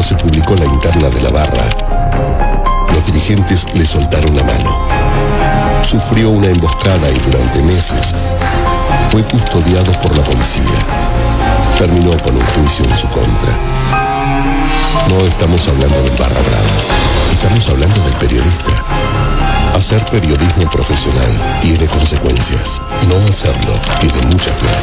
se publicó la interna de la barra, los dirigentes le soltaron la mano. Sufrió una emboscada y durante meses fue custodiado por la policía. Terminó con un juicio en su contra. No estamos hablando del barra brava, estamos hablando del periodista. Hacer periodismo profesional tiene consecuencias. No hacerlo tiene muchas más.